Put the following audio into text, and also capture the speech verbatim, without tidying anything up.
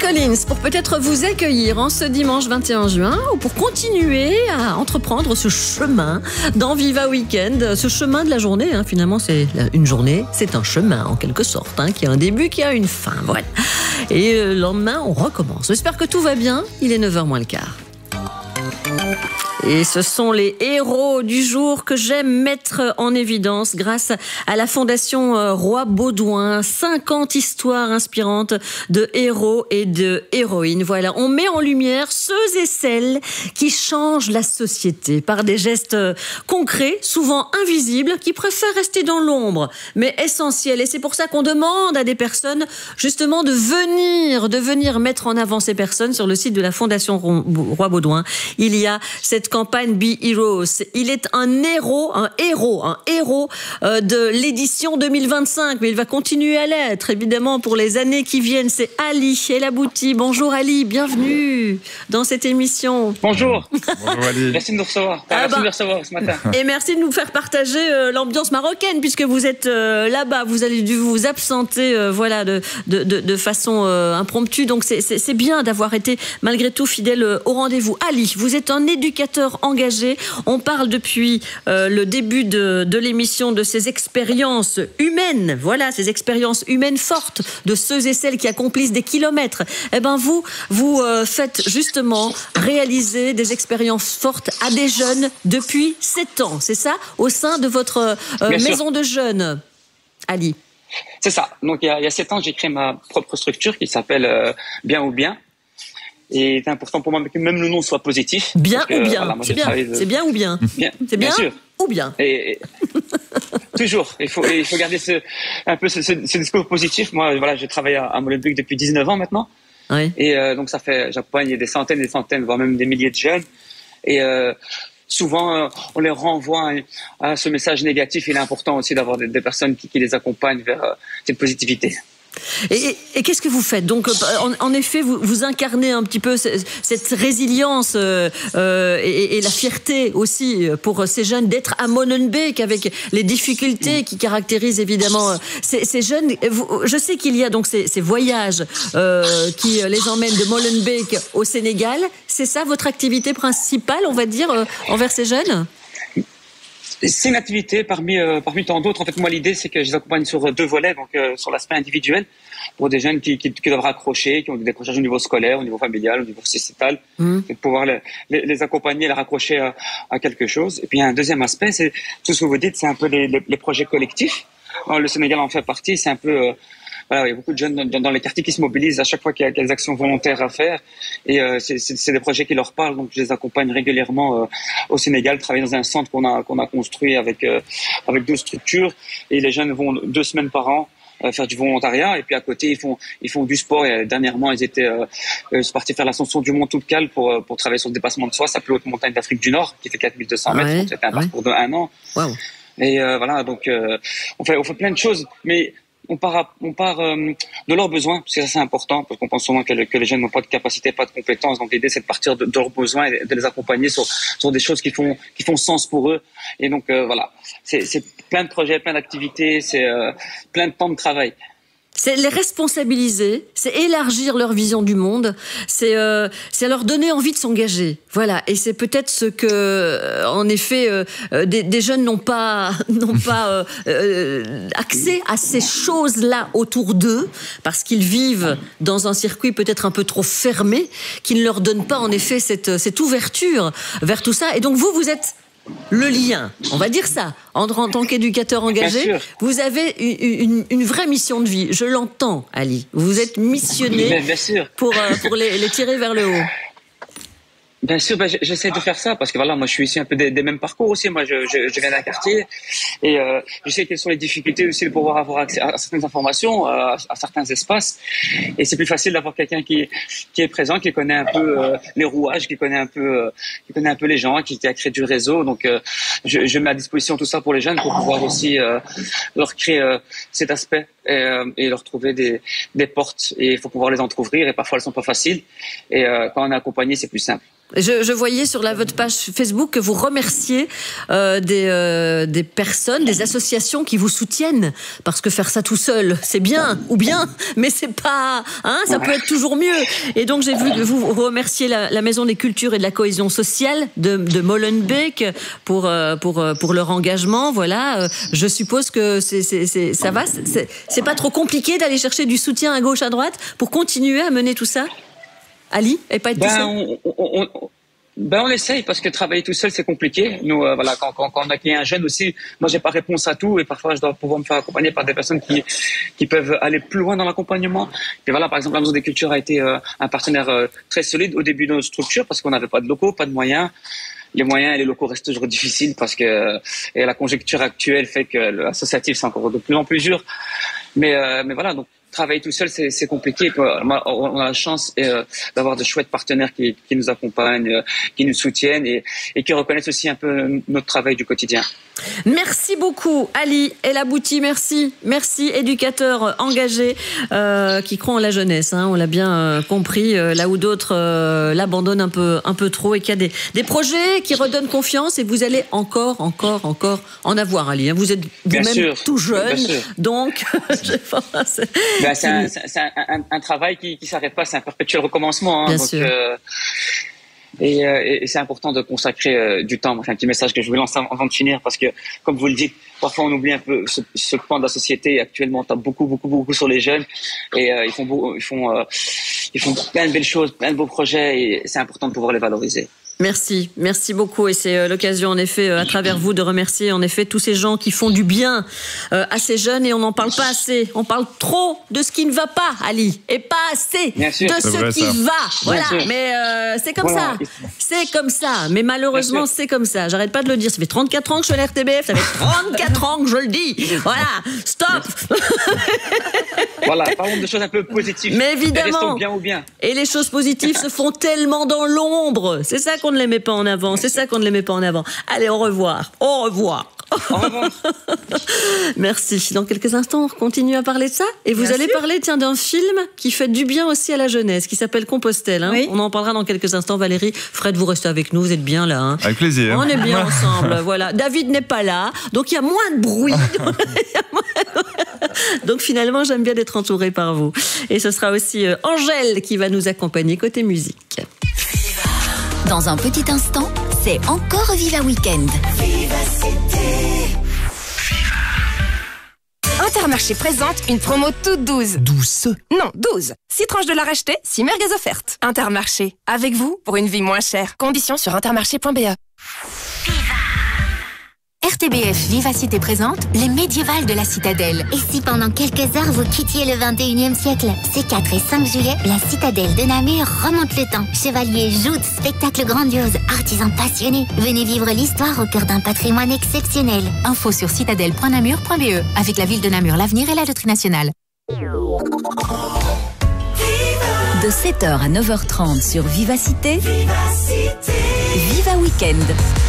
Collins pour peut-être vous accueillir en ce dimanche vingt et un juin ou pour continuer à entreprendre ce chemin dans Viva Weekend, ce chemin de la journée. Hein, finalement, c'est une journée, c'est un chemin en quelque sorte, hein, qui a un début, qui a une fin. Voilà. Et le lendemain, on recommence. J'espère que tout va bien. Il est neuf heures moins le quart. Et ce sont les héros du jour que j'aime mettre en évidence grâce à la Fondation Roi Baudouin. cinquante histoires inspirantes de héros et de héroïnes. Voilà, on met en lumière ceux et celles qui changent la société par des gestes concrets, souvent invisibles, qui préfèrent rester dans l'ombre, mais essentiels. Et c'est pour ça qu'on demande à des personnes justement de venir, de venir mettre en avant ces personnes sur le site de la Fondation Roi Baudouin. Il y a cette campagne Be Heroes. Il est un héros, un héros, un héros euh, de l'édition deux mille vingt-cinq, mais il va continuer à l'être, évidemment, pour les années qui viennent. C'est Ali El-Abouti. Bonjour Ali, bienvenue dans cette émission. Bonjour. Bonjour Ali. Merci de nous recevoir. Ah merci bah, de nous recevoir ce matin. Et merci de nous faire partager euh, l'ambiance marocaine, puisque vous êtes euh, là-bas. Vous avez dû vous absenter, euh, voilà, de, de, de, de façon euh, impromptue. Donc c'est, c'est, c'est bien d'avoir été malgré tout fidèle euh, au rendez-vous. Ali, vous êtes un éducateur engagé. On parle depuis euh, le début de, de l'émission de ces expériences humaines, voilà, ces expériences humaines fortes de ceux et celles qui accomplissent des kilomètres. Eh ben vous, vous euh, faites justement réaliser des expériences fortes à des jeunes depuis sept ans, c'est ça, au sein de votre euh, maison de jeunes, Ali. C'est ça. Donc il y a, il y a sept ans, j'ai créé ma propre structure qui s'appelle euh, Bien ou Bien. Et c'est important pour moi que même le nom soit positif. Bien que, ou bien, voilà, moi, c'est, bien. de... c'est bien ou bien. Bien. C'est bien, bien sûr. Ou bien. Et, et... Toujours. Il faut, il faut garder ce, un peu ce, ce, ce discours positif. Moi, voilà, je travaille à, à Molenbeek depuis dix-neuf ans maintenant. Oui. Et euh, donc ça fait, j'accompagne des centaines, des centaines, voire même des milliers de jeunes. Et euh, souvent, euh, on les renvoie à, à ce message négatif. Il est important aussi d'avoir des, des personnes qui, qui les accompagnent vers euh, cette positivité. Et, et, et qu'est-ce que vous faites? Donc, en, en effet, vous, vous incarnez un petit peu cette résilience euh, euh, et, et la fierté aussi pour ces jeunes d'être à Molenbeek avec les difficultés qui caractérisent évidemment ces, ces jeunes. Vous, je sais qu'il y a donc ces, ces voyages euh, qui les emmènent de Molenbeek au Sénégal. C'est ça votre activité principale, on va dire, euh, envers ces jeunes? C'est une activité parmi euh, parmi tant d'autres. En fait, moi, l'idée, c'est que je les accompagne sur deux volets, donc euh, sur l'aspect individuel, pour des jeunes qui, qui, qui doivent raccrocher, qui ont des décrochages au niveau scolaire, au niveau familial, au niveau sociétal, mmh. et de pouvoir les, les, les accompagner, les raccrocher à, à quelque chose. Et puis, il y a un deuxième aspect, c'est tout ce que vous dites, c'est un peu les, les, les projets collectifs. Alors, le Sénégal en fait partie, c'est un peu... Euh, Voilà, il y a beaucoup de jeunes dans, dans les quartiers qui se mobilisent à chaque fois qu'il y a des actions volontaires à faire. Et euh, c'est, c'est, c'est des projets qui leur parlent, donc je les accompagne régulièrement euh, au Sénégal, travailler dans un centre qu'on a, qu'on a construit avec, euh, avec deux structures. Et les jeunes vont deux semaines par an euh, faire du volontariat. Et puis à côté, ils font, ils font du sport. Et euh, dernièrement, ils étaient euh, euh, partis faire l'ascension du Mont Toubkal pour, euh, pour travailler sur le dépassement de soi. C'est la plus haute montagne d'Afrique du Nord, qui fait quatre mille deux cents mètres. Ouais, donc c'était un ouais. parcours de un an. Wow. Et euh, voilà, donc euh, on fait, on fait plein de choses. Mais on part, on part euh, de leurs besoins, parce que ça c'est important, parce qu'on pense souvent que, le, que les jeunes n'ont pas de capacité, pas de compétences. Donc l'idée c'est de partir de, de leurs besoins et de les accompagner sur, sur des choses qui font, qui font sens pour eux. Et donc euh, voilà, c'est, c'est plein de projets, plein d'activités, c'est euh, plein de temps de travail. C'est les responsabiliser, c'est élargir leur vision du monde, c'est euh, c'est leur donner envie de s'engager. Voilà, et c'est peut-être ce que, euh, en effet, euh, des, des jeunes n'ont pas n'ont pas euh, euh, accès à ces choses-là autour d'eux, parce qu'ils vivent dans un circuit peut-être un peu trop fermé, qui ne leur donne pas en effet cette cette ouverture vers tout ça. Et donc vous, vous êtes le lien, on va dire ça, en, en tant qu'éducateur engagé, vous avez une, une, une vraie mission de vie. Je l'entends, Ali. Vous êtes missionné pour, euh, pour les, les tirer vers le haut. Bien sûr, ben, j'essaie de faire ça parce que voilà, moi je suis ici un peu des, des mêmes parcours aussi. Moi, je, je, je viens d'un quartier et euh, je sais quelles sont les difficultés aussi de pouvoir avoir accès à certaines informations, à, à certains espaces. Et c'est plus facile d'avoir quelqu'un qui, qui est présent, qui connaît un peu euh, les rouages, qui connaît un peu, euh, qui connaît un peu les gens, qui, qui a créé du réseau. Donc, euh, je, je mets à disposition tout ça pour les jeunes pour pouvoir aussi euh, leur créer euh, cet aspect et, euh, et leur trouver des, des portes. Et il faut pouvoir les entrouvrir et parfois elles sont pas faciles. Et euh, quand on est accompagné, c'est plus simple. Je, je voyais sur la, votre page Facebook que vous remerciez euh, des, euh, des personnes, des associations qui vous soutiennent, parce que faire ça tout seul, c'est bien, ou bien, mais c'est pas, hein, ça peut être toujours mieux. Et donc j'ai vu que vous remerciez la, la Maison des Cultures et de la Cohésion Sociale de, de Molenbeek pour euh, pour pour leur engagement. Voilà, euh, je suppose que c'est, c'est, c'est ça va, c'est, c'est pas trop compliqué d'aller chercher du soutien à gauche à droite pour continuer à mener tout ça. Ali, et pas être ben, tout seul. On, on, on, ben on essaye parce que travailler tout seul c'est compliqué. Nous euh, voilà quand, quand, quand on accueille un jeune aussi, moi j'ai pas réponse à tout et parfois je dois pouvoir me faire accompagner par des personnes qui qui peuvent aller plus loin dans l'accompagnement. Et voilà par exemple la Maison des Cultures a été euh, un partenaire euh, très solide au début de notre structure parce qu'on n'avait pas de locaux, pas de moyens. Les moyens et les locaux restent toujours difficiles parce que et la conjoncture actuelle fait que l'associatif c'est encore de plus en plus dur. Mais euh, mais voilà donc. Travailler tout seul, c'est, c'est compliqué. On a la chance euh, d'avoir de chouettes partenaires qui, qui nous accompagnent, euh, qui nous soutiennent et, et qui reconnaissent aussi un peu notre travail du quotidien. Merci beaucoup, Ali El Abouti. Merci, merci, éducateur engagé euh, qui croit en la jeunesse. Hein, on l'a bien euh, compris. Euh, là où d'autres euh, l'abandonnent un peu, un peu trop, et qu'il y a des, des projets qui redonnent confiance. Et vous allez encore, encore, encore en avoir, Ali. Hein. Vous êtes vous-même tout jeune, donc je pense. Ben, c'est un, c'est un, un, un travail qui qui s'arrête pas, c'est un perpétuel recommencement. Hein, Bien donc, sûr. Euh, et, euh, et c'est important de consacrer euh, du temps. C'est un petit message que je voulais lancer avant de finir parce que, comme vous le dites, parfois on oublie un peu ce, ce point de la société. Actuellement, on tape beaucoup, beaucoup, beaucoup sur les jeunes et euh, ils font, beau, ils font, euh, ils font plein de belles choses, plein de beaux projets et c'est important de pouvoir les valoriser. Merci, merci beaucoup et c'est l'occasion en effet à travers vous de remercier en effet tous ces gens qui font du bien à ces jeunes et on n'en parle pas assez. On parle trop de ce qui ne va pas, Ali, et pas assez de ce vrai, qui ça. va. Voilà, mais euh, c'est comme voilà. ça, c'est comme ça. Mais malheureusement c'est comme ça. J'arrête pas de le dire. Ça fait trente-quatre ans que je suis à la R T B F, ça fait trente-quatre ans que je le dis. Voilà, stop. Voilà, parlons de choses un peu positives. Mais évidemment. Bien ou bien. Et les choses positives se font tellement dans l'ombre. C'est ça qu'on ne les met pas en avant. C'est ça qu'on ne les met pas en avant. Allez, au revoir. Au revoir. Au revoir. Merci. Dans quelques instants, on continue à parler de ça. Et vous bien allez sûr. parler, tiens, d'un film qui fait du bien aussi à la jeunesse, qui s'appelle Compostelle. Hein. Oui. On en parlera dans quelques instants. Valérie, Fred, vous restez avec nous. Vous êtes bien là. Hein. Avec plaisir. On est bien ensemble. Voilà. David n'est pas là, donc il y a moins de bruit. Donc finalement, j'aime bien d'être entourée par vous. Et ce sera aussi euh, Angèle qui va nous accompagner côté musique. Dans un petit instant, c'est encore Viva Weekend. Intermarché présente une promo toute douce. Douce? Non, douze. six tranches de la racheter, six merguez offertes. Intermarché, avec vous pour une vie moins chère. Conditions sur intermarché point b e. R T B F Vivacité présente les médiévales de la Citadelle. Et si pendant quelques heures vous quittiez le vingt et unième siècle? Ces quatre et cinq juillet, la Citadelle de Namur remonte le temps. Chevaliers, joutes, spectacles grandioses, artisans passionnés. Venez vivre l'histoire au cœur d'un patrimoine exceptionnel. Info sur citadelle point namur point b e. Avec la ville de Namur, l'avenir et la loterie nationale. De sept heures à neuf heures trente sur Vivacité, Vivacité. Viva Weekend.